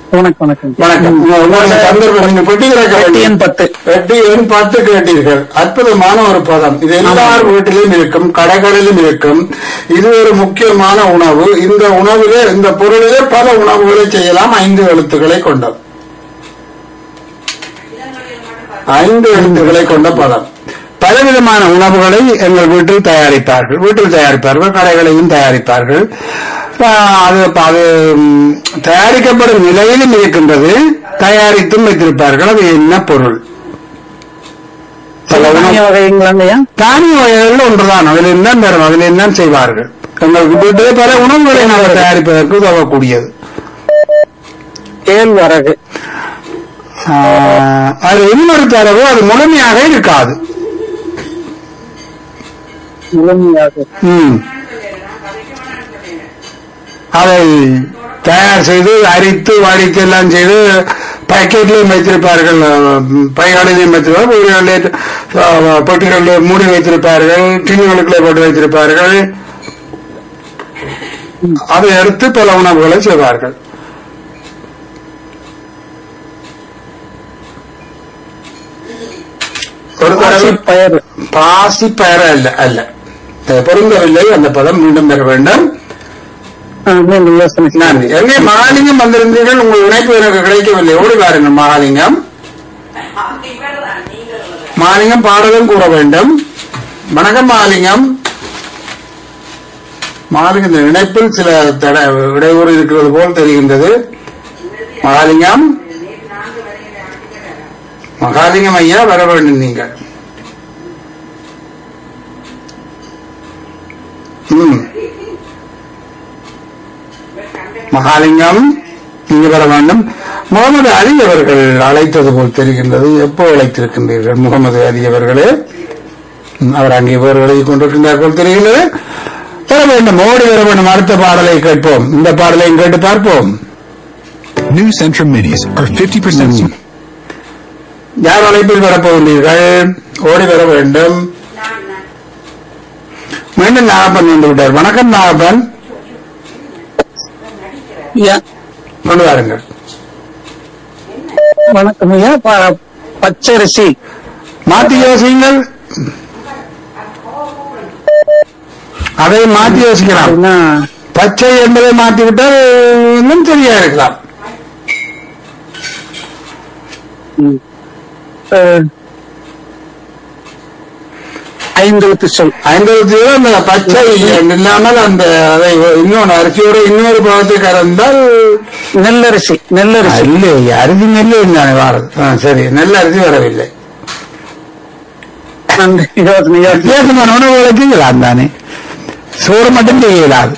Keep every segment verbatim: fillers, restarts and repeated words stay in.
வணக்கம் வணக்கம் வணக்கம். உங்களுடைய சந்தர்ப்பம் நீங்க பெட்டி கிடக்க எட்டு எண் பத்து. எட்டு எண் பத்து கேட்டீர்கள். அற்புதமான ஒரு பதம். இது எல்லார் வீட்டிலும் இருக்கும், கடைகளிலும் இருக்கும். இது ஒரு முக்கியமான உணவு. இந்த உணவிலே, இந்த பொருளிலே பல உணவுகளை செய்யலாம். ஐந்து எழுத்துக்களை கொண்டது. ஐந்து எழுத்துக்களை கொண்ட பதம். பலவிதமான உணவுகளை எங்கள் வீட்டில் தயாரிப்பார்கள். வீட்டில் தயாரிப்பார்கள், கடைகளிலும் தயாரிப்பார்கள். அது அது தயாரிக்கப்படும் நிலையிலும் இருக்கின்றது, தயாரித்தும் வைத்திருப்பார்கள். அது என்ன பொருள்? தானிய வகைங்களா? தானிய வகைகள் ஒன்றுதான். அதில் என்ன தரும், அதில் என்ன செய்வார்கள்? எங்கள் வீட்டிலே பல உணவுகளை நாங்கள் தயாரிப்பதற்கு உதவக்கூடியது. கேழ்வரகு. அது இன்னொரு தரவு, அது முழுமையாக இருக்காது. முழுமையாக ம் அதை தயார் செய்து அரித்து வாடித்து எல்லாம் செய்து பாக்கெட்லையும் வைத்திருப்பார்கள், பைகளிலையும் வைத்திருப்பார்கள், பெட்டிகளில் மூடி வைத்திருப்பார்கள், டின்களுக்குள்ளே போட்டு வைத்திருப்பார்கள். அதை எடுத்து பல உணவுகளை செய்வார்கள். ஒரு பயறு. பாசி பயறு அல்ல அல்ல பொருந்தவில்லை. அந்த பதம் மீண்டும் பெற வேண்டும். நன்றி. எங்கே மகாலிங்கம் வந்திருந்தீர்கள்? உங்கள் இணைப்பு எனக்கு கிடைக்கவில்லை. ஓடி வாருங்கள் மகாலிங்கம். மகாலிங்கம் பாடலும் கூற வேண்டும். வணக்கம் மகாலிங்கம். மகாலிங்கம் இணைப்பில் சில தட இடையூறு இருக்கிறது போல் தெரிகின்றது. மகாலிங்கம் மகாலிங்கம் ஐயா வர வேண்டும் நீங்கள். ம் மகாலிங்கம் நீங்க வர வேண்டும். முகமது அலி அவர்கள் அழைத்தது போல் தெரிகின்றது. எப்போ அழைத்திருக்கின்றீர்கள் முகமது அலி அவர்களே? அவர் அங்கே வேறு எழுதி கொண்டிருக்கின்றார் போல் தெரிகின்றது. வர வேண்டும், ஓடி வர வேண்டும். அடுத்த பாடலை கேட்போம். இந்த பாடலையும் கேட்டு பார்ப்போம். New Centrum Minis are fifty percent. யார் அழைப்பில் வரப்போகின்றீர்கள்? ஓடி வர வேண்டும். மீண்டும் நாகப்பன் வந்து விட்டார். வணக்கம் நாகப்பன். கொண்டு வாருங்கள். வணக்கம் ஐயா. பச்சரிசி. மாற்றி யோசிங்கள். அதை மாற்றி யோசிக்கலாம். பச்சை என்பதை மாற்றிவிட்டால் இன்னும் சரியா இருக்கலாம். ஐந்தெழுத்து சொல். ஐந்தெழுத்து அந்த பச்சை இல்லாமல் அந்த அதை இன்னொன்று அரிசியோட இன்னொரு பழத்தை கலந்தால் நெல்லரிசி. நெல்லரிசி இல்லை, அரிசி நெல் தானே வாரது. சரி, நெல் அரிசி வரவில்லை. வித்தியாசமான உணவுகளை செய்யலாம் தானே, சோறு மட்டும் செய்யலாது.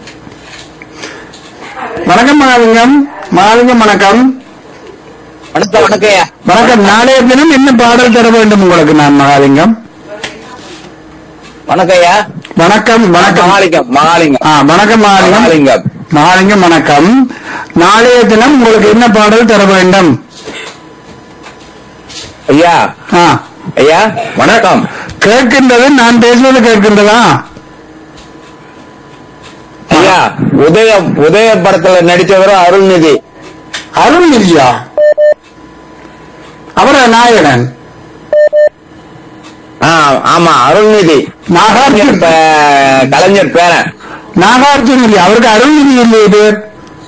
வணக்கம் மகாலிங்கம். மகாலிங்கம் வணக்கம். வணக்கம். நாளைய தினம் என்ன பாடல் தர வேண்டும் உங்களுக்கு? நான் மகாலிங்கம். வணக்கம்யா. வணக்கம். வணக்கம் மகாலிங்கம். மகாலிங்கம். ஆ வணக்கம் மகாலிங்கம். மகாலிங்கம் வணக்கம். நாளைய தினம் உங்களுக்கு என்ன பாடல் தர வேண்டும்? ஐயா. ஆ ஐயா வணக்கம். கேட்கின்றது, நான் பேசுவது கேட்கின்றதா? ஐயா, உதயம் உதய படத்துல நடித்தவர் அருள்நிதி. அருள்நிதியா? அவர நாயகன். ஆமா, அருள்நிதி. நாகார்ஜுன் கலைஞர் பேரன். நாகார்ஜுன் இல்லையா? அவருக்கு அருள்நிதி இல்லையே பேர்.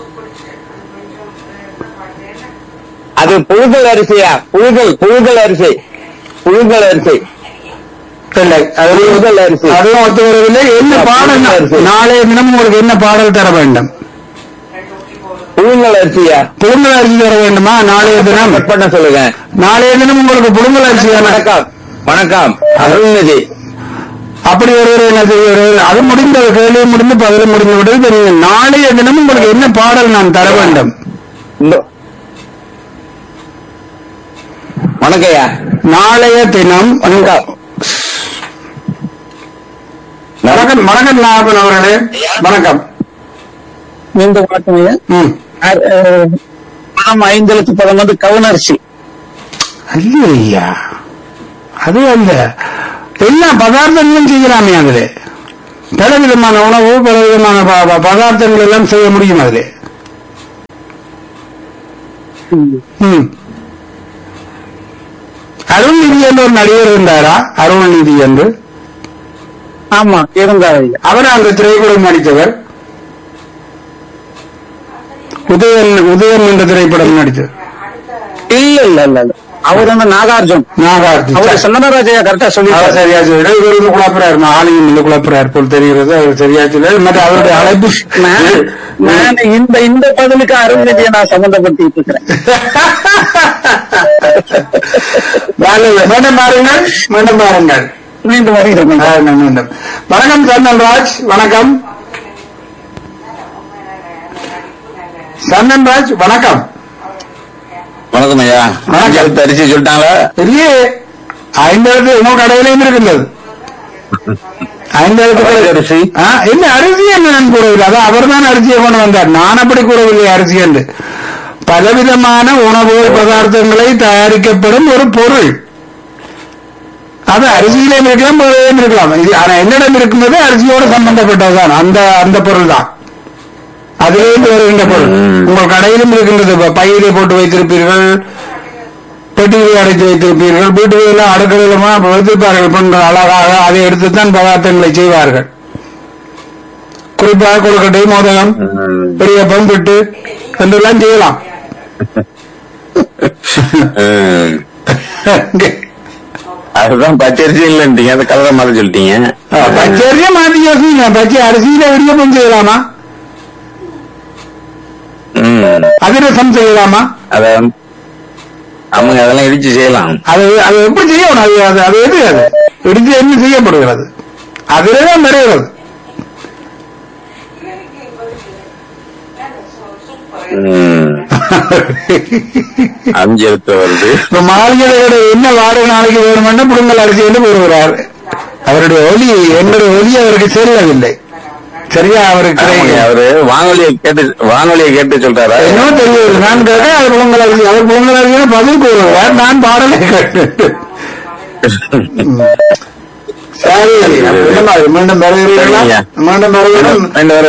அது புழுகல் அரிசியா? புழுகல் புழுகல் அரிசி. புழுகல் அரிசி இல்லை, புழுகல் அரிசி. அதுவும் ஒத்து வரவில்லை. என்ன பாடல்? நாளைய தினம் உங்களுக்கு என்ன பாடல் தர வேண்டும்? புழுங்கல் அரிசியா? புழுங்கல் அரிசி தர வேண்டுமா நாளைய தினம்? பண்ண சொல்லுங்க. நாளைய தினம் உங்களுக்கு புழுங்கல் அரிசி. வணக்கம். வணக்கம் அருள்நிதி. அப்படி ஒரு என்ன செய்ய, அது முடிந்தது. கேள்வி முடிந்து பதில் முடிந்து விட்டது தெரியும். நாளைய தினம் உங்களுக்கு என்ன பாடல் நான் தர வேண்டும்? வணக்கம்யா. நாளைய தினம் வணக்கம். வணக்கம் நாகப்பன் அவர்களே. வணக்கம். மீண்டும் வணக்கம் ஐயா. ம் பதம் ஐந்தெழுத்து பதம் வந்து கவுனரிசி. ஐயா, அது அல்ல. எல்லா பதார்த்தங்களும் செய்யலாமே அதுல. பல விதமான உணவு, பல விதமான பதார்த்தங்கள் எல்லாம் செய்ய முடியும் அதுல. ம். அருள்நிதி என்று ஒரு நடிகர் இருந்தாரா? அருள்நிதி என்று ஆமா இருந்தார் ஐயா. அவர் அந்த திரைப்படம் நடித்தவர். உதயன் உதயன் என்ற திரைப்படம் நடித்தவர். இல்ல இல்ல இல்ல இல்ல அவர் வந்து நாகார்ஜுன். நாகார்ஜுன். அவர் சந்தனராஜையா கரெக்டா சொல்லி அவர் சரியா சொல்லி இவர் குழப்பறாரு, ஆளுங்க இந்த குழப்பறாரு போல் தெரிகிறது. அவர் சரியா சொல்லி மற்ற அவருடைய அழைப்பு நான் இந்த இந்த பதிலுக்கு அருள்நிதியை நான் சம்பந்தப்படுத்திட்டு இருக்கிறேன். மீண்டும் பாருங்கள், மீண்டும் பாருங்கள், மீண்டும் வருகிறேன். மீண்டும் வணக்கம் சந்தன்ராஜ். வணக்கம் சந்தன்ராஜ். வணக்கம் வணக்கம் ஐயா. வணக்கம். அரிசி சொல்லிட்டாங்களா? இல்லையே, ஐம்பது இன்னும் கடையிலையும் இருக்கின்றது. ஐம்பது அரிசி என்ன அரிசி என்ன நான் கூறவில்லை. அதான் அவர் தான் அரிசியை கொண்டு வந்தார். நான் அப்படி கூறவில்லை அரிசி என்று. பலவிதமான உணவு பதார்த்தங்களை தயாரிக்கப்படும் ஒரு பொருள். அது அரிசியிலும் இருக்கலாம், பொருளையும் இருக்கலாம். ஆனா என்னிடம் இருக்கும்போது அரிசியோடு சம்பந்தப்பட்டதுதான் அந்த அந்த பொருள் தான். அதிலிருந்து வருகின்ற பொருள் உங்கள் கடையிலும் இருக்கின்றது. பையிலே போட்டு வைத்திருப்பீர்கள், பெட்டிகளை அடைத்து வைத்திருப்பீர்கள், வீட்டுகளெல்லாம் அடுக்கலையிலுமா வைத்திருப்பார்கள். பெண்கள் அழகாக அதை எடுத்துத்தான் பதார்த்தங்களை செய்வார்கள். குறிப்பாக கொழுக்கட்டை, மோதகம், பெரியப்பம், பிட்டு என்றெல்லாம் செய்யலாம். அதுதான் பச்சரிசி இல்லைன்றீங்க, அந்த கலரை மாத்த சொல்லிட்டீங்க. பச்சரிசியை மாத்தி யோசிங்க. பச்சை அரிசியில இடியப்பம் செய்யலாமா? அதிரசம் செய்யலாமா? அத அவங்க அதெல்லாம் இடிச்சு செய்யலாம். அது அது எப்படி செய்யணும்? அது அது அது எது அது இடிச்சு என்ன செய்யப்படுகிறது? அதில்தான் நிறைகிறது. அஞ்சு எழுத்து வருது. இப்ப மாளிகையோட என்ன வாடகை நாளைக்கு வேணுமென்னா புடுங்கல் அரிசி என்று கூறுகிறார். அவருடைய ஒலி என்னுடைய ஒலி அவருக்கு செல்லவில்லை. சரியா? அவருக்கு அவரு வானொலியை கேட்டு வானொலியை கேட்டு சொல்றாரா? என்ன தெரியாது. நான் கேட்டேன் அவர் புடுங்கல் அரிசி, அவர் புடுங்கல் அரிசி பதில் கூறுகிறார். நான் பாடலை கேட்டேன். சரி, மீண்டும் வருகிறீர்களா? மீண்டும் வருகிறோம்.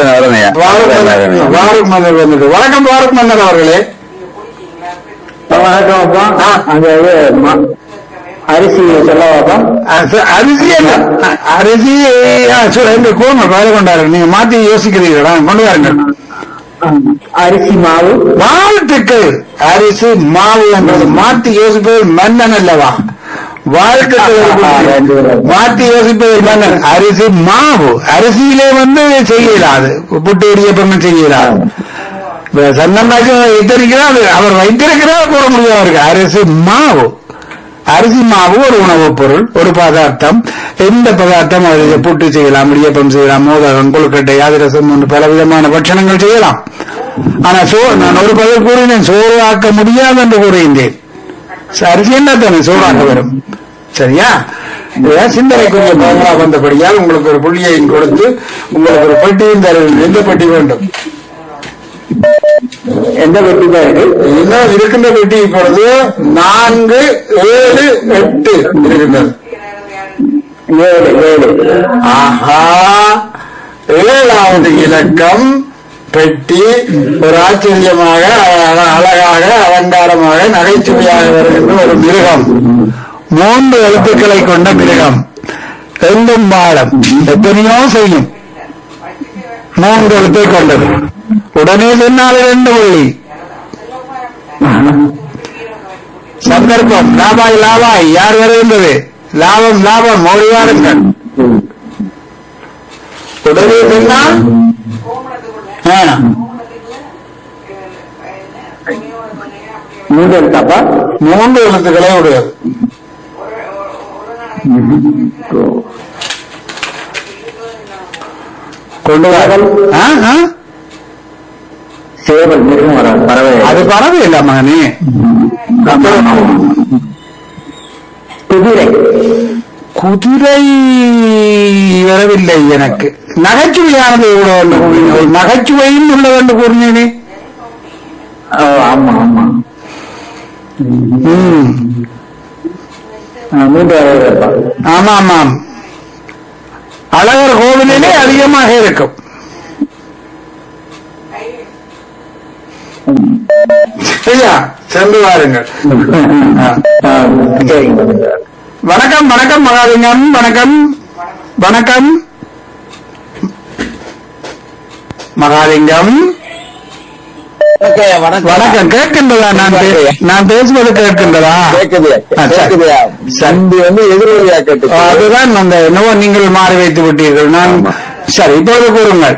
வாரூக் மன்னர் வந்துட்டு. வணக்கம் வாரூக் மன்னர் அவர்களே. வணக்கம். அரிசி சொல்லவாப்பா? அரிசி என்ன அரிசி எங்க கூர்ம வேலை கொண்டாரு. நீங்க மாத்தி யோசிக்கிறீர்களா? கொண்டு வாருங்கள். அரிசி மாவு. வாழ்த்துக்கள். அரிசி மாவு என்பது மாத்தி யோசிப்பது மன்னன் அல்லவா? வாழ்த்துக்கள். மாத்தி யோசிப்பது மன்னன். அரிசி மாவு அரிசியிலே வந்து செய்யலாது. புட்டு இடியப்பம் செய்யலாது. சந்தனாக்கு வைத்திருக்கிறார், அவர் வைத்திருக்கிறார் கூற முடியும் அவருக்கு. அரிசி மாவு அரிசி மாவு ஒரு உணவுப் பொருள், ஒரு பதார்த்தம். எந்த பதார்த்தம் அது புட்டு செய்யலாம், இடியப்பம் செய்யலாம், மோதகம், கொழுக்கட்டை, அதிரசம் போன்ற பல விதமான பட்சணங்கள் செய்யலாம். ஆனா சோ நான் ஒரு பதில் கூறினேன், சோறு ஆக்க முடியாது என்று கூறுகின்றேன். அரிசி என்ன தானே சோறாக்க வரும். சரியா? சிந்தனை கொஞ்சம் பலமா வந்தபடியால் உங்களுக்கு ஒரு புள்ளியையும் கொடுத்து உங்களுக்கு ஒரு பெட்டியும் தருவது. எந்த பெட்டி வேண்டும்? எந்த பெட்டி தான் இருக்கு? இன்னும் இருக்கின்ற பெட்டி இப்பொழுது நான்கு ஏழு எட்டு இருக்கின்றது. ஏழு ஏழு. ஆஹா, ஏழாவது இலக்கம் பெட்டி ஒரு ஆச்சரியமாக அழகாக அலங்காரமாக நகைச்சுவையாக வருகின்ற ஒரு மிருகம். மூன்று எழுத்துக்களை கொண்ட மிருகம். எங்கும் பாடம் எத்தனையோ செய்யும். மூன்று எழுத்தை கொண்டது. உடனே சொன்னால் இரண்டு புள்ளி. சந்தர்ப்பம். லாபாய் லாபாய். யார் வருகின்றது? லாபம் லாபம். ஓடிவாருங்கள். உடனே சொன்னால் மூன்று எழுத்தாப்பா? மூன்று எழுத்துக்களே உடையது. கொண்டு வார்கள். சேவல் மிருகம் வராது. பறவை. அது பறவை இல்ல மகனே. குதிரை. குதிரை வரவில்லை எனக்கு. நகைச்சுவையானது நகைச்சுவையும் உள்ளது என்று கூறினேனே. ஆமா ஆமா. ஆமா ஆமாம். அழகர் கோவிலிலே அதிகமாக இருக்கும். சரியா, சென்று வாருங்கள். ஆ. வணக்கம் வணக்கம் மகாலிங்கம். வணக்கம் வணக்கம் மகாலிங்கம். வணக்கம். கேட்கின்றதா? நான் பே- நான் பேசுவது கேட்கின்றதா? கேக்குது ஆ, சரி. கேக்குது சந்தி வந்து எதிரொலியா கேட்டு அதுதான் அந்த என்னவோ நீங்கள் மாறி வைத்து விட்டீர்கள். நான் சரி, இப்போது கூறுங்கள்.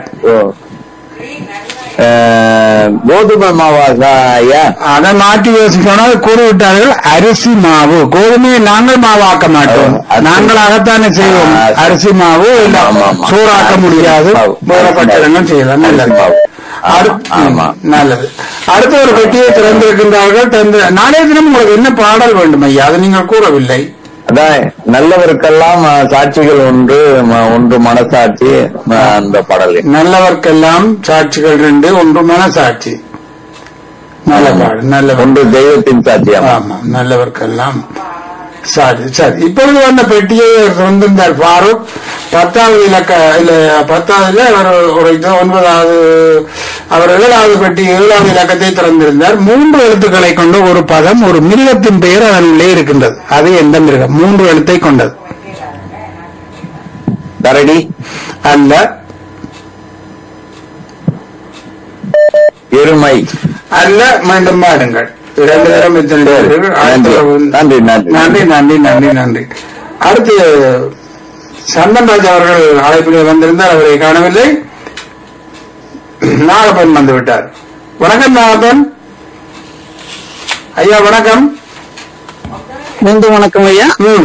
கோதுமை மாவா ஐயா? அதை மாற்றி யோசிக்கணும். கூறிவிட்டார்கள் அரிசி மாவு. கோதுமையை நாங்கள் மாவாக்க மாட்டோம், நாங்களாகத்தானே செய்வோம். அரிசி மாவு இல்ல, சூறாக்க முடியாது, வேறப்பட்டதெல்லாம் செய்யலாம். நல்லது. அடுத்து- ஆமா. நல்லது. அடுத்த ஒரு பெட்டியை திறந்திருக்கின்றார்கள். திறந்து நாளைய தினம் உங்களுக்கு என்ன பாடல் வேண்டும் ஐயா? அதை நீங்கள் கூறவில்லை. அதான் நல்லவருக்கெல்லாம் அஹ், சாட்சிகள் ஒன்று ம- ஒன்று மனசாட்சி அஹ், அந்த பாடல். நல்லவர்க்கெல்லாம் சாட்சிகள் ரெண்டு, ஒன்று மனசாட்சி. நல்ல பாடல். நல்ல ஒன்று தெய்வத்தின் சாட்சியம். ஆமா, நல்லவர்க்கெல்லாம் சாரி. சரி, இப்பொழுது வந்த பெட்டியை திறந்திருந்தார் ஃபாரூக். பத்தாவது இலக்க இல்ல பத்தாவதுல அவர் ஒரு இது ஒன்பதாவது, அவர் ஏழாவது பெட்டி ஏழாவது இலக்கத்தை திறந்திருந்தார். மூன்று எழுத்துக்களை கொண்ட ஒரு பதம், ஒரு மிருகத்தின் பெயர் அதனுள்ளே இருக்கின்றது. அது எந்த மிருகம்? மூன்று எழுத்தை கொண்டது. கரடி அல்ல, எருமை. அல்ல. மீண்டும் பாடுங்கள். இரண்டு தரம் எத்தனை? நன்றி நன்றி நன்றி நன்றி நன்றி நன்றி நன்றி. அடுத்து சந்தன்ராஜ் அவர்கள் அழைப்பில் வந்திருந்தார், அவரை காணவில்லை. நாகப்பன் வந்து விட்டார். வணக்கம் நாகப்பன் ஐயா. வணக்கம். மீண்டும் வணக்கம் ஐயா. ம்.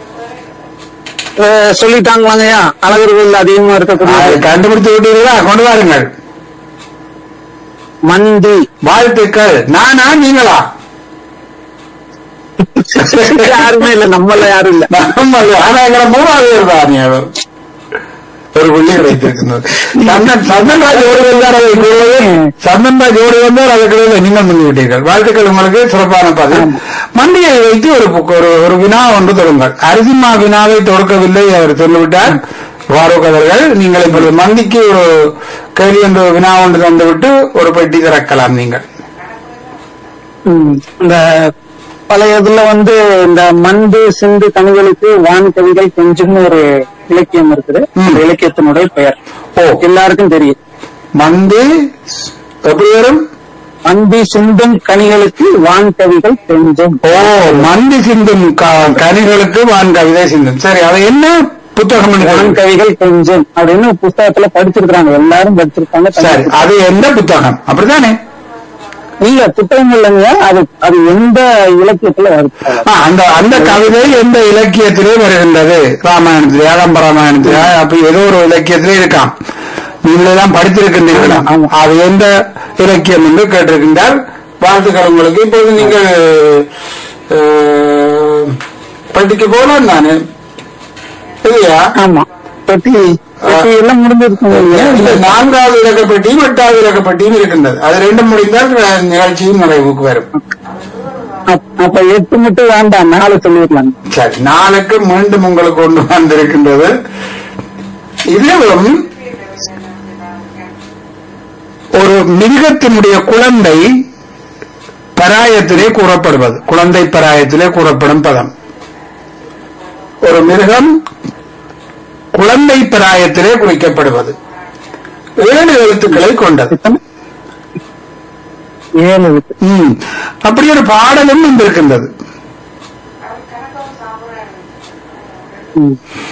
அஹ், சொல்லிட்டாங்களாங்க ஐயா, அழகர் கோயில் அதிகமா அதை இருக்கக்கூடிய கண்டுபிடித்து விட்டீர்களா? கொண்டு வாருங்கள். மந்தி. வாழ்த்துக்கள். நானா நீங்களா? யாருமே இல்ல, நம்மள யாரும் இல்ல. நம்ம ஆனா எங்களை மூணாவது பேர் தான் நீ அவர். ஒரு புள்ளி கிடைத்திருக்கிறது. சந்தன் சந்தன்ராஜ் ஓடி வந்தார், அதை கூறுவது சந்தன்ராஜ் ஓடி வந்தார், அதை கூறுவது நீங்கள் முந்தி விட்டீர்கள். வாழ்த்துக்கள் உங்களுக்கு. சிறப்பான பதில். மண்டியை வைத்து ஒரு புக்- ஒரு ஒரு வினா ஒன்று தொடுங்கள். அரிசிமா வினாவை தொடுக்கவில்லை, அவர் சொல்லிவிட்டார் ஃபாரூக் அவர்கள். நீங்கள் இப்பொழுது மந்திக்கு ஒரு கேள்வி என்ற வினா ஒன்று தந்துவிட்டு ஒரு பெட்டி திறக்கலாம் நீங்கள். ம். இந்த பழைய இதுல வந்து இந்த மந்து சிந்து கனிகளுக்கு வான் கவிகள் கொஞ்சம் ஒரு இலக்கியம் இருக்குது. ம். அந்த இலக்கியத்தினுடைய பெயர் ஓ, எல்லாருக்கும் தெரியும். மந்தி எப்படி வரும்? மந்தி சிந்தும் கனிகளுக்கு வான் கவிகள் கொஞ்சம். ஓ, மந்தி சிந்தும் க- கனிகளுக்கு வான் கவிதை சிந்தும். சரி, அது என்ன புத்தகம்? வான் என்று- கவிகள் கொஞ்சம் அப்படின்னு புத்தகத்துல படிச்சிருக்காங்க, எல்லாரும் படிச்சிருக்காங்க. சரி, அது எந்த புத்தகம்? அப்படித்தானே? இல்ல புத்தகம் இல்லைங்க, அது அது எந்த இலக்கியத்துல வருது. ஆ, அந்த அந்த கவிதை எந்த இலக்கியத்திலே வருகின்றது? ராமாயணத்திலே, ஏகம்ப ராமாயணத்திலே, அப்படி ஏதோ ஒரு இலக்கியத்திலே இருக்காம். நீங்களெல்லாம் படித்திருக்கின்றீர்களா? ஆமா. அது எந்த இலக்கியம் என்று கேட்டிருக்கின்றார். வாழ்த்துக்கள் உங்களுக்கு. இப்போது நீங்கள் அஹ், பட்டிக்கு போலாம் தானே இல்லையா? ஆமா, பெட்டி பெட்டி எல்லாம் முடிஞ்சிருக்குங்க. இல்ல, நான்காவது இலக்கப்பட்டியும் எட்டாவது இலக்கப்பட்டியும் இருக்கின்றது. அது ரெண்டும் முடிந்தால் அஹ், நிகழ்ச்சியும் நிறைவுக்கு வரும். அப்- அப்ப எட்டு மட்டும் வேண்டாம், நாலு சொல்லிடலாம். சரி, நாளுக்கு மீண்டும் உங்களுக்கு கொண்டு வந்திருக்கின்றது. இதுவும் ஒரு மிருகத்தினுடைய குழந்தை பராயத்திலே கூறப்படுவது, குழந்தை பராயத்திலே கூறப்படும் பதம். ஒரு மிருகம் குழந்தை பராயத்திலே குறிக்கப்படுவது, ஏழு எழுத்துக்களை கொண்டது. எத்தனை? ஏழு எழுத்து. ம். அப்படி ஒரு பாடலும் இருக்கின்றது. ம்.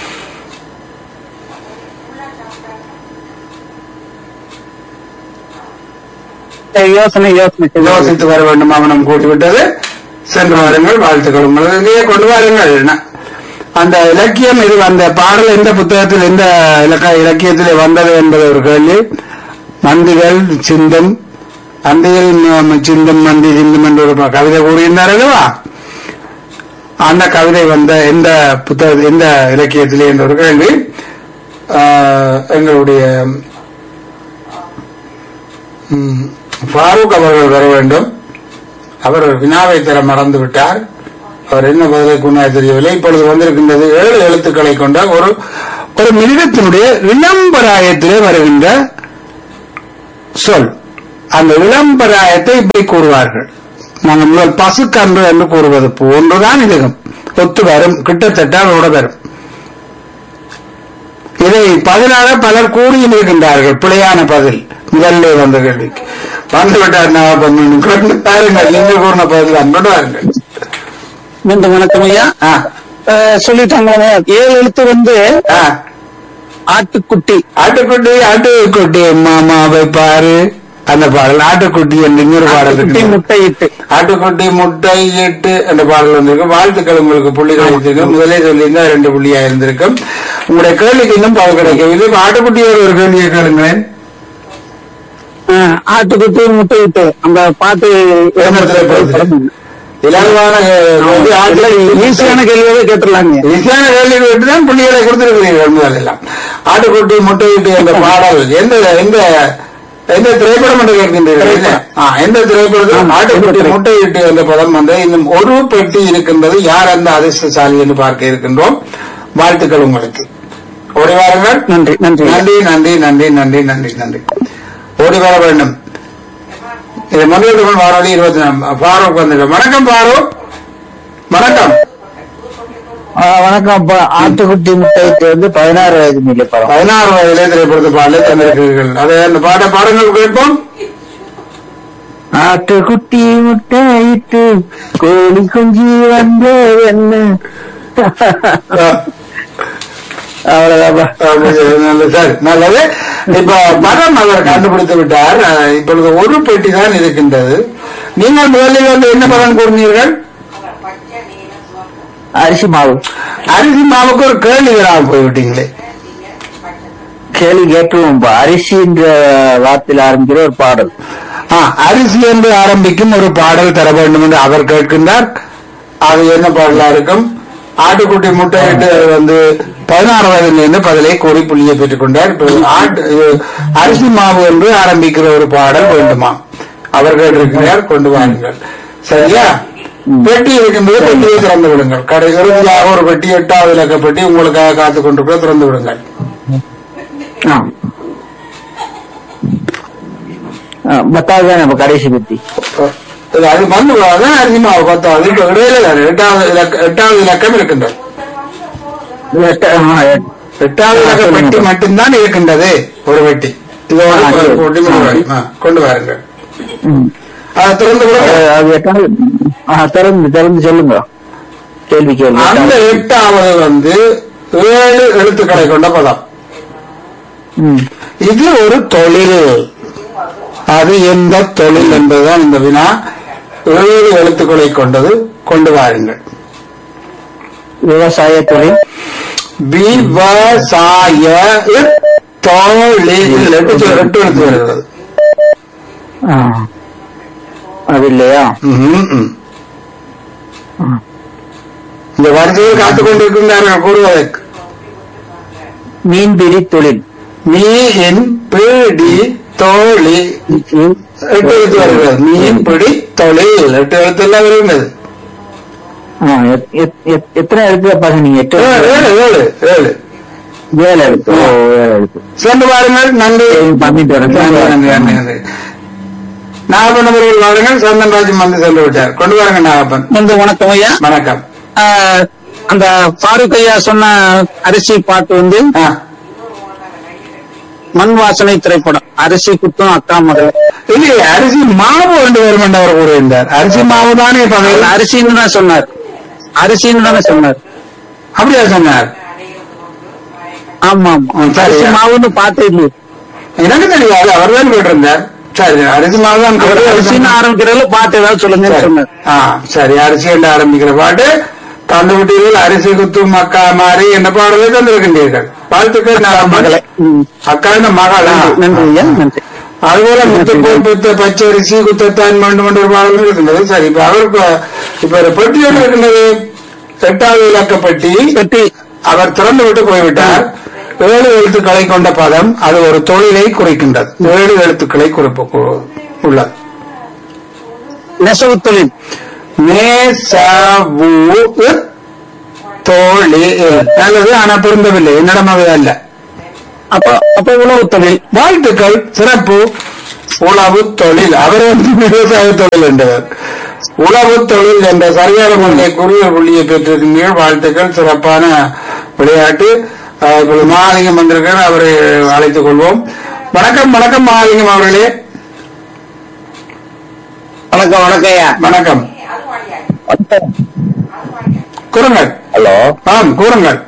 சரி, யோசனை யோசனை செய்து யோசித்து வர வேண்டும். அவனம் கூட்டிவிட்டது. சென்று வாருங்கள். வாழ்த்துக்கள் உங்களுக்கு. இங்கேயே கொண்டு வாருங்கள். ந- அந்த இலக்கியம் இது, அந்த பாடல் எந்த புத்தகத்தில், எந்த இலக்க இலக்கியத்திலே வந்தது என்பது ஒரு கேள்வி. மந்திகள் சிந்தும், அந்தியில் ம- சிந்தும் மந்தி சிந்தும் என்று ஒரு ப- கவிதை கூறியிருந்தார் அல்லவா? அந்த கவிதை வந்த எந்த புத்தக எந்த இலக்கியத்திலே என்ற ஒரு கேள்வி. ஆஹ், எங்களுடைய ம், ஃபாரூக் அவர்கள் வர வேண்டும். அவர் வினாவை தர மறந்து விட்டார். அவர் என்ன பதிலை கொண்டாய் தெரியவில்லை. இப்பொழுது வந்திருக்கின்றது ஏழு எழுத்துக்களை கொண்ட ஒரு ஒரு மிருகத்தினுடைய இளம்பராயத்திலே வருகின்ற சொல். அந்த இளம்பராயத்தை இப்படி கூறுவார்கள். நாங்கள் முதல் பசுக்கன்று என்று கூறுவது போன்றுதான் இதுவும் ஒத்து வரும், கிட்டத்தட்ட அதோட வரும். இதை பதிலாக பலர் கூறியிருக்கின்றார்கள். பிழையான பதில் முதல்ல வந்த கேள்விக்கு வந்துவிட்டார். பாருங்கள், நீங்கள் கூறின பதில் அன்போடு வாருங்கள். மீண்டும் வணக்கம் ஐயா. ஆ, சொல்லிட்டாங்களே, ஏழு எழுத்து வந்து ஆ. ஆட்டுக்குட்டி. ஆட்டுக்குட்டி ஆட்டுக்குட்டி மாமாவை பாரு அந்த பாடல். ஆட்டுக்குட்டி என்று இன்னொரு பாடல் ஆட்டுக்குட்டி இருக்கு. முட்டையிட்டு. ஆட்டுக்குட்டி முட்டை எட்டு என்ற பாடல் வந்திருக்கு. வாழ்த்துக்கள், உங்களுக்கு புள்ளி கிடைத்திருக்கு. முதலே சொல்லியிருந்தா ரெண்டு புள்ளியா இருந்திருக்கும். உங்களுடைய கேள்விக்கு இன்னும் பதில் கிடைக்கவில்லை. இப்ப ஆட்டுக்குட்டியோட ஒரு கேள்வியை கேளுங்களேன். ஆட்டுக்குட்டி முட்டையிட்டு அந்த பாட்டு இலகுவான ஈஸியான கேள்வியாவே கேட்டுடலாங்க. ஈஸியான கேள்வி கேட்டுதான் புள்ளிகளை கொடுத்திருக்கிறீர்கள். முதல் எல்லாம் ஆட்டுக்குட்டி முட்டையிட்டு என்ற பாடல் எந்த எந்த எந்த திரைப்படம் என்று கேட்கின்றீர்கள்? எந்த திரைப்படத்தில் ஆட்டுக்குட்டி முட்டையிட்டு என்ற படம் வந்து இன்னும் ஒரு பெட்டி இருக்கின்றது. யார் அந்த அதிர்ஷ்டசாலி என்று பார்க்க இருக்கின்றோம். வாழ்த்துக்கள் உங்களுக்கு. ஓடி வாருங்கள். நன்றி நன்றி நன்றி நன்றி நன்றி நன்றி நன்றி நன்றி ஓடி வர வேண்டும். இது மனிதர்கள் வானொலி இருபத்தி நாலு. ஃபாரூக் வந்துடும். வணக்கம் ஃபாரூக். வணக்கம். வணக்கம். ஆட்டுக்குட்டி முட்டையிட்டு வந்து பதினாறு வயது மிக படம். பதினாறு வயதிலே திரைப்படத்தை பாடலை தந்திருக்கிறீர்கள். அதை அந்த பாட பாடங்கள் கேட்போம். ஆட்டுக்குட்டி முட்டையிட்டு கோழி குஞ்சு வந்து என்ன சார் நல்லது. இப்ப மரம் அவர் கண்டுபிடித்து விட்டார். இப்பொழுது ஒரு பெட்டி தான் இருக்கின்றது. நீங்கள் முதலில் வந்து என்ன பலன் கூறினீர்கள்? அரிசி மாவு. அரிசி மாவுக்கு ஒரு கேள்வி வராமல் போய்விட்டீங்களே. கேள்வி கேட்டுவோம். அரிசி என்ற வார்த்தையில் ஆரம்பிக்கிற ஒரு பாடல். அரிசி என்று ஆரம்பிக்கும் ஒரு பாடல் தர வேண்டும் என்று அவர் கேட்கின்றார். அது என்ன பாடலா இருக்கும்? ஆட்டுக்குட்டி முட்டையிட்டு வந்து பதினாறு வயதிலிருந்து பதிலை கோடி புள்ளியை பெற்றுக் கொண்டார். அரிசி மாவு என்று ஆரம்பிக்கிற ஒரு பாடல் வேண்டுமா? அவர் கேட்டிருக்கிறார். கொண்டு வாருங்கள். சரியா? பெட்டி இருக்கும்போது பெட்டியை திறந்து விடுங்கள். கடை இறுதியாக ஒரு பெட்டி, எட்டாவது இலக்க பெட்டி உங்களுக்காக காத்துக் கொண்டிருக்க, திறந்து விடுங்கள். பத்தாவது நம்ம கடைசி பெட்டி. அது வந்து அரிசி மாவு பத்தாவது. இப்ப இடையில எட்டாவது எட்டாவது இலக்கம் இருக்கின்றது. எட்டாவது இலக்க பெட்டி மட்டும்தான் இருக்கின்றது. ஒரு பெட்டி. கொண்டு வாருங்கள். அதை திறந்து திறந்து திறந்து சொல்லுங்க. கேள்வி கேள்வி. அந்த எட்டாவது வந்து ஏழு எழுத்துக்களை கொண்ட பதம். இது ஒரு தொழில். அது எந்த தொழில் என்பதுதான் இந்த வினா. ஏழு எழுத்துக்களை கொண்டது. கொண்டு வாருங்கள். விவசாய தொழில். விவசாய தொழில் எட்டு எழுத்து வருகிறது. அது இல்லையா? இந்த வரிசையில் காத்துக் கொண்டிருக்கின்றார்கள் கூறுவதற்கு. மீன்பிடி தொழில். மீன் பிடி தொழில் எட்டு எழுத்து வருகிறது. மீன் பிடி தொழில் எட்டு எழுத்து எல்லாம் வருகிறது. எத்தனை எழுத்து பாருங்க நீங்க? எட்டு ஏழு ஏழு ஏழு ஏழு எழுத்து. ஏழு எழுத்து. சென்று பாருங்கள். நன்றி. பண்ணிட்டு நன்றி. நாகப்பன் அவர்கள் வாருங்கள். சந்தன்ராஜன் வந்து சென்று விட்டார். கொண்டு வாருங்க நாகப்பன். வந்து வணக்கம் ஐயா. வணக்கம். அந்த ஃபாரூக் ஐயா சொன்ன அரிசி பாட்டு வந்து மண் வாசனை திரைப்படம். அரிசி குத்தும் அக்கா மகள். இல்லையே, அரிசி மாவு கொண்டு வரும் என்று அவர் கூறியிருந்தார். அரிசி மாவு தானே அரிசின்னு தான் சொன்னார். அரிசின்னு தானே சொன்னார். அப்படியா சொன்னார்? ஆமா ஆமா. அரிசி மாவுன்னு பாட்டு இல்லையே. எனக்கு தெரியாது. அவர் தான் கேட்டிருந்தார். சரி, அரிசி மாவு தான். அரிசின்னு ஆரம்பிக்கிறதுல பாட்டு ஏதாவது சொல்லுங்க சொன்னார். சரி, அரிசி என்று ஆரம்பிக்கிற பாட்டு தந்து விட்டீர்கள். அரிசி குத்தும் அக்கா மாறி என்ற பாடலை தந்திருக்கின்றீர்கள். வாழ்த்துக்கள். மகளை அக்கா இந்த மகள். நன்றி நன்றி. அதுபோல முத்துப்போல் புத்த பச்சரிசி குத்தத்தான் வேண்டும் என்ற ஒரு பாடலும் இருக்கின்றது. சரி, இப்ப அவருக்கு இப்ப பெட்டியோடு இருக்கின்றது. எட்டாவது இலக்க பெட்டி. பெட்டி அவர் திறந்து விட்டு போய்விட்டார். ஏழு எழுத்துக்களை கொண்ட பதம். அது ஒரு தொழிலை குறிக்கின்றது. ஏழு எழுத்துக்களை குறிப்பு உள்ளது. நெசவு தொழில். நெசவு தொழில். நல்லது. ஆனா பொருந்தவில்லை. என்னிடம் அது அல்ல. அப்ப அப்ப உணவு தொழில். வாழ்த்துக்கள். சிறப்பு உழவு தொழில் அவர் வந்து விவசாய தொழில் என்றவர். உழவு தொழில் என்ற சரியான முறையை குறிய புள்ளியை பெற்றிருக்கின்ற வாழ்த்துக்கள். சிறப்பான விளையாட்டு. இப்பொழுது மகாலிங்கம் வந்திருக்கார், அவரை அழைத்துக் கொள்வோம். வணக்கம் வணக்கம் மகாலிங்கம் அவர்களே. வணக்கம் வணக்கம் வணக்கம். கூறுங்கள். ஹலோ. ஆம் கூறுங்கள்.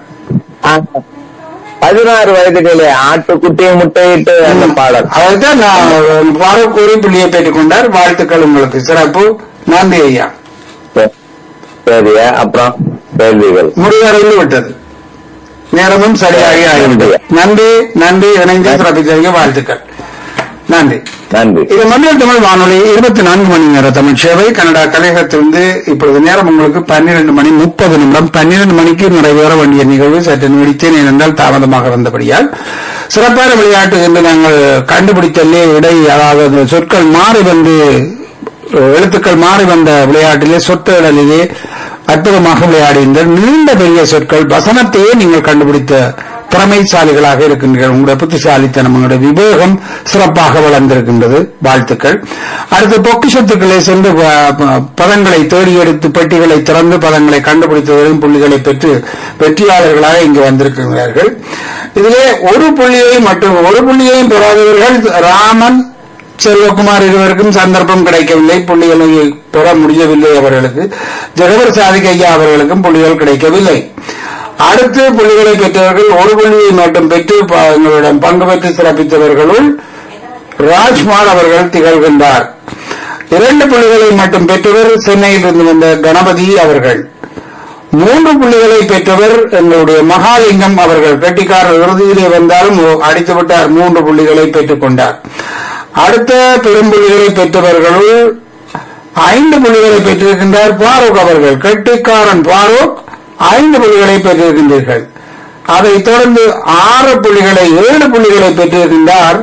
பதினாறு வயதுகளே ஆட்டுக்குட்டியை முட்டையிட்டு அந்த பாடல் அதைத்தான் நான் பாரக்கூறி புள்ளியை பெற்றுக் கொண்டார். வாழ்த்துக்கள் உங்களுக்கு. சிறப்பு. நன்றி ஐயா. சரியா. அப்புறம் கேள்விகள் முடிவடைந்து விட்டது. நேரமும் சரியாகி ஆகிவிட்டது. நன்றி நன்றி. இணைந்து சிறப்பித்தவங்க வாழ்த்துக்கள். நன்றி நன்றி. இது மத்தியல் தமிழ் வானொலி இருபத்தி நான்கு மணி நேர தமிழ் சேவை கனடா கலையகத்திலிருந்து இப்பொழுது நேரம் உங்களுக்கு பன்னிரண்டு மணி முப்பது நிமிடம். பன்னிரண்டு மணிக்கு நிறைவேற வேண்டிய நிகழ்வு சற்று நீடித்தேன் ஏனென்றால் தாமதமாக வந்தபடியால். சிறப்பான விளையாட்டு என்று நாங்கள் கண்டுபிடித்தலே இடை, அதாவது சொற்கள் மாறி வந்து எழுத்துக்கள் மாறி வந்த விளையாட்டிலே சொற்களிலே அற்புதமாக விளையாடுகின்ற நீண்ட பெரிய சொற்கள் வசனத்தையே நீங்கள் கண்டுபிடித்த திறமைசாலிகளாக இருக்கின்றீர்கள். உங்களுடைய புத்திசாலித்தனம், உங்களுடைய விவேகம் சிறப்பாக வளர்ந்திருக்கின்றது. வாழ்த்துக்கள். அடுத்து பொக்கிஷத்துக்களே சென்று பதங்களை தேடி எடுத்து பெட்டிகளை திறந்து பதங்களை கண்டுபிடித்தவர்களும் புள்ளிகளை பெற்று வெற்றியாளர்களாக இங்கு வந்திருக்கிறார்கள். இதிலே ஒரு புள்ளியை மட்டும் ஒரு புள்ளியையும் பெறாதவர்கள் ராமன், செல்வகுமார் இருவருக்கும் சந்தர்ப்பம் கிடைக்கவில்லை. புள்ளிகளை பெற முடியவில்லை அவர்களுக்கு. ஜெகவர் சாதிக் ஐயா அவர்களுக்கும் புள்ளிகள் கிடைக்கவில்லை. அடுத்து புள்ளிகளை பெற்றவர்கள் ஒரு புள்ளியை மட்டும் பெற்று எங்களிடம் பங்கு பெற்று சிறப்பித்தவர்களுள் ராஜ்குமார் அவர்கள் திகழ்கின்றார். இரண்டு புள்ளிகளை மட்டும் பெற்றவர் சென்னையில் இருந்து வந்த கணபதி அவர்கள். மூன்று புள்ளிகளை பெற்றவர் எங்களுடைய மகாலிங்கம் அவர்கள். கெட்டிக்காரர் இறுதியிலே வந்தாலும் அடித்துவிட்டார். மூன்று புள்ளிகளை பெற்றுக் கொண்டார். அடுத்த பெரும்புள்ளிகளை பெற்றவர்களுள் ஐந்து புள்ளிகளை பெற்றிருக்கின்றார் பாரூக் அவர்கள். கெட்டிக்காரன் பாரூக் ஐந்து புள்ளிகளை பெற்றிருக்கின்றீர்கள். அதைத் தொடர்ந்து ஆறு புள்ளிகளை ஏழு புள்ளிகளை பெற்றிருக்கின்றார்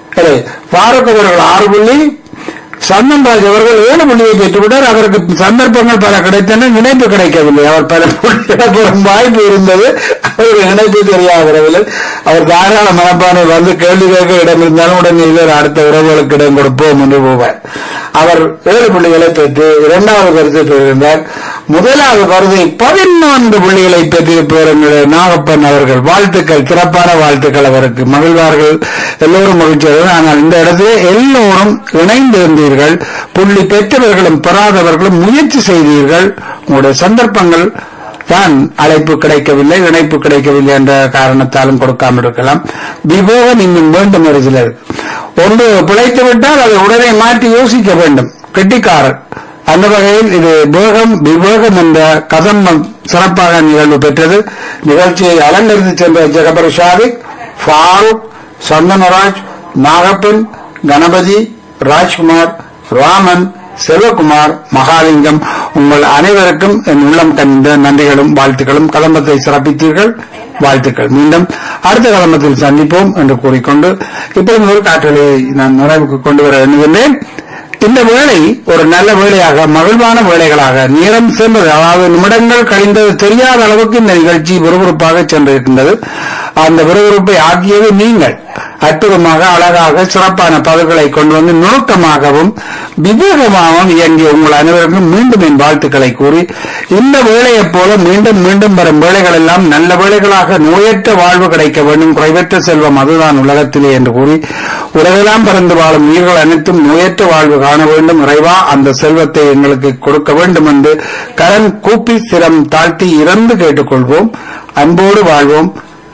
பாரூக் அவர்கள். ஆறு புள்ளி. சந்தன்ராஜ் அவர்கள் ஏழு புள்ளியை பெற்றுவிட்டார். அவருக்கு சந்தர்ப்பங்கள் பல கிடைத்தன, இணைப்பு கிடைக்கவில்லை. அவர் பல புள்ளிகள் வாய்ப்பு இருந்தது, அவருக்கு இணைப்பு தெரியாதவர்கள். அவர் தாராள மனப்பானை வந்து கேள்வி கேட்க இடம் இருந்தாலும் உடனே இல்லை அடுத்த உறவுகளுக்கு இடம் கொடுப்போம் என்று போவார். அவர் ஏழு புள்ளிகளை பெற்று இரண்டாவது பரிசை பெற்றிருந்தார். முதலாவது பரிசை பதினொன்று புள்ளிகளை பெற்றிருப்பவர் நாகப்பன் அவர்கள். வாழ்த்துக்கள். சிறப்பான வாழ்த்துக்கள் அவருக்கு. மகிழ்வார்கள் எல்லோரும் மகிழ்ச்சியார்கள். ஆனால் இந்த இடத்திலே எல்லோரும் இணைந்து இருந்தீர்கள். புள்ளி பெற்றவர்களும் பெறாதவர்களும் முயற்சி செய்தீர்கள். உங்களுடைய சந்தர்ப்பங்கள் தான் அழைப்பு கிடைக்கவில்லை, இணைப்பு கிடைக்கவில்லை என்ற காரணத்தாலும் கொடுக்காமல் இருக்கலாம். விவேகம் இன்னும் வேண்டும். ஒரு சிலர் ஒன்று பிழைத்து விட்டால் அதை உடனே மாற்றி யோசிக்க வேண்டும். கெட்டிக்காரர். அந்த வகையில் இது வேகம் விவேகம் என்ற கதம்பம் சிறப்பாக நிகழ்வு பெற்றது. நிகழ்ச்சியை அலங்கரித்து சென்ற ஜெகபர் சாதிக், ஃபாரூக், சந்தனராஜ், நாகப்பன், கணபதி, ராஜ்குமார், ராமன், செல்வகுமார், மகாலிங்கம், உங்கள் அனைவருக்கும் என் உள்ளம் கண்ட நன்றிகளும் வாழ்த்துக்களும். கதம்பத்தை சிறப்பித்தீர்கள். வாழ்த்துக்கள். மீண்டும் அடுத்த கதம்பத்தில் சந்திப்போம் என்று கூறிக்கொண்டு இப்போது ஒரு காற்றலை நான் நிறைவுக்கு கொண்டு வர எண்ணுகின்றேன். இந்த வேளை ஒரு நல்ல வேளையாக, மகிழ்வான வேளைகளாக நேரம் சென்றது, அதாவது நிமிடங்கள் கழிந்தது தெரியாத அளவுக்கு இந்த நிகழ்ச்சி விறுவிறுப்பாக சென்றிருக்கின்றது. அந்த விறுவிறுப்பை ஆக்கியது நீங்கள். அற்புதமாக அழகாக சிறப்பான பதில்களை கொண்டு வந்து நுணுக்கமாகவும் விவேகமாகவும் இயங்கிய உங்கள் அனைவருக்கும் மீண்டும் என் வாழ்த்துக்களை கூறி, இந்த வேளையைப் போல மீண்டும் மீண்டும் வரும் வேளைகள் எல்லாம் நல்ல வேளைகளாக நோயற்ற வாழ்வு கிடைக்க வேண்டும், குறைவற்ற செல்வம் அதுதான் உலகத்திலே என்று கூறி, உலகெல்லாம் பறந்து வாழும் உயிர்கள் அனைத்தும் நோயற்ற வாழ்வு காண வேண்டும். இறைவா அந்த செல்வத்தை எங்களுக்கு கொடுக்க வேண்டும் என்று கரண் கூப்பி சிரம் தாழ்த்தி இறந்து கேட்டுக்கொள்வோம். அன்போடு வாழ்வோம்,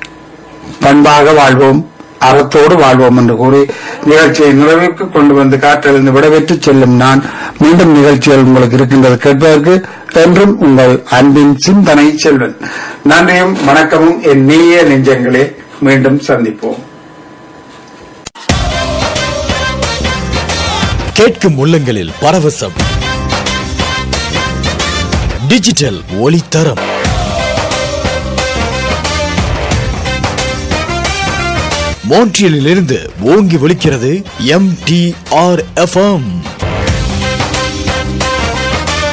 பண்பாக வாழ்வோம், அறத்தோடு வாழ்வோம் என்று கூறி நிகழ்ச்சியை நிறைவுக்கு கொண்டு வந்து காற்றிலிருந்து விடைபெற்று செல்லும் நான். மீண்டும் நிகழ்ச்சிகள் உங்களுக்கு இருக்கின்றது கேட்பதற்கு. என்றும் உங்கள் அன்பின் சிந்தனை செல்வன். நன்றியும் வணக்கமும் என் நீய நெஞ்சங்களே. மீண்டும் சந்திப்போம். கேட்கும் உள்ளங்களில் பரவசம். டிஜிட்டல் ஒளித்தரம். மோன்ட்ரியலில் இருந்து ஓங்கி ஒலிக்கிறது M D R F M.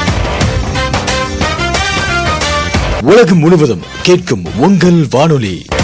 உலகம் முழுவதும் கேட்கும் உங்கள் வானொலி.